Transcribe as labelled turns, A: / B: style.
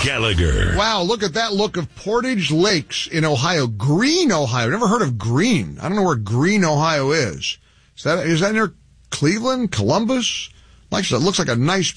A: Gallagher.
B: Wow, look at that look of Portage Lakes in Ohio. Greene, Ohio. Never heard of Greene. I don't know where Greene, Ohio is. Is that near Cleveland, Columbus? Like I said, it looks like a nice